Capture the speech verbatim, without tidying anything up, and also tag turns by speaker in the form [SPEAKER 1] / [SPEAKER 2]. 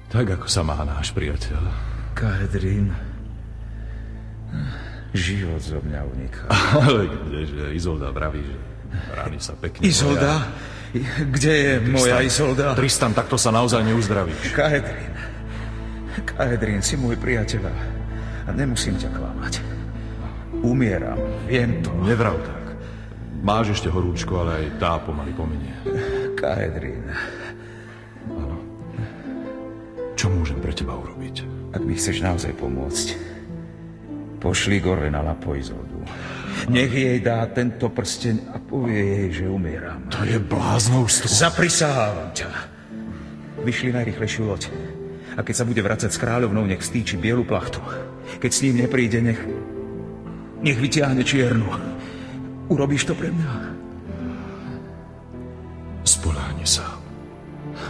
[SPEAKER 1] Tak, ako sa má náš priateľ.
[SPEAKER 2] Kaedrín, život zo mňa uniká.
[SPEAKER 1] Ale kdeže, Izolda vraví, že rány sa pekne...
[SPEAKER 2] Izolda? Kde je Tristan, moja Izolda?
[SPEAKER 1] Tristan, takto sa naozaj neuzdravíš.
[SPEAKER 2] Kaedrín, Kaedrín, si môj priateľ a nemusím ťa klamať. Umieram, viem to.
[SPEAKER 1] Nevrav tak. Máš ešte horúčku, ale aj tá pomaly pominie.
[SPEAKER 2] Kaedrín.
[SPEAKER 1] Áno. Čo môžem pre teba urobiť?
[SPEAKER 2] Ak mi chceš naozaj pomôcť, pošli Gorvenala po Izoldu. Nech jej dá tento prsteň a povie jej, že umieram.
[SPEAKER 1] To je bláznovstvo.
[SPEAKER 2] Zaprisahávam ťa. Vyšli najrychlejšiu loď. A keď sa bude vracať s kráľovnou, nech stýči bielu plachtu. Keď s ním nepríde, nech... Nech vyťahne čiernu. Urobíš to pre mňa?